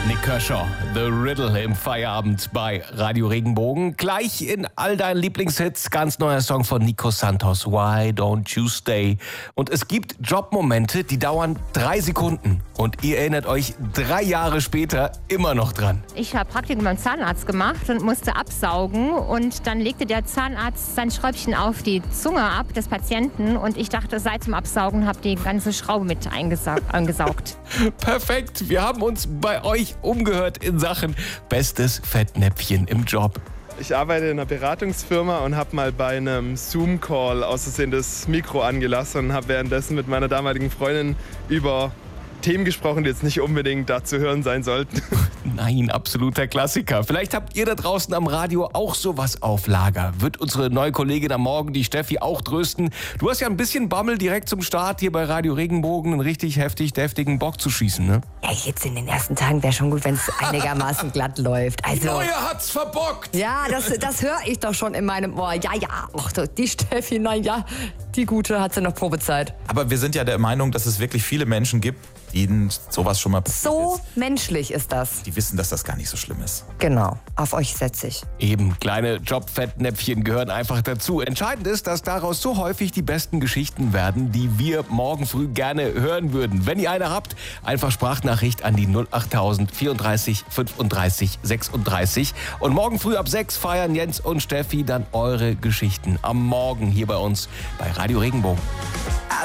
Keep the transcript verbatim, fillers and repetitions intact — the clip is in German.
Nick Kershaw, The Riddle im Feierabend bei Radio Regenbogen. Gleich in all deinen Lieblingshits, ganz neuer Song von Nico Santos, Why Don't You Stay? Und es gibt Jobmomente, die dauern drei Sekunden. Und ihr erinnert euch drei Jahre später immer noch dran. Ich habe Praktikum beim Zahnarzt gemacht und musste absaugen. Und dann legte der Zahnarzt sein Schräubchen auf die Zunge ab des Patienten. Und ich dachte, seit zum Absaugen habe die ganze Schraube mit eingesaugt. Perfekt, wir haben uns bei euch umgehört in Sachen bestes Fettnäpfchen im Job. Ich arbeite in einer Beratungsfirma und habe mal bei einem Zoom-Call aus Versehen das Mikro angelassen und habe währenddessen mit meiner damaligen Freundin über Themen gesprochen, die jetzt nicht unbedingt da zu hören sein sollten. Nein, absoluter Klassiker. Vielleicht habt ihr da draußen am Radio auch sowas auf Lager. Wird unsere neue Kollegin am Morgen, die Steffi, auch trösten. Du hast ja ein bisschen Bammel direkt zum Start hier bei Radio Regenbogen, einen richtig heftig deftigen Bock zu schießen, ne? Ja, jetzt in den ersten Tagen wäre schon gut, wenn es einigermaßen glatt läuft. Also, Die Neue hat's verbockt! ja, das, das höre ich doch schon in meinem Ohr. Ja, ja, ach, die Steffi, na ja, die Gute hat sie noch Probezeit. Aber wir sind ja der Meinung, dass es wirklich viele Menschen gibt, denen sowas schon mal passiert So ist. menschlich ist das. Die wissen, dass das gar nicht so schlimm ist. Genau, auf euch setze ich. Eben, kleine Jobfettnäpfchen gehören einfach dazu. Entscheidend ist, dass daraus so häufig die besten Geschichten werden, die wir morgen früh gerne hören würden. Wenn ihr eine habt, einfach Sprachnachricht an die null achttausend vierunddreißig fünfunddreißig sechsunddreißig. Und morgen früh ab sechs feiern Jens und Steffi dann eure Geschichten am Morgen hier bei uns bei Radio Regenbogen.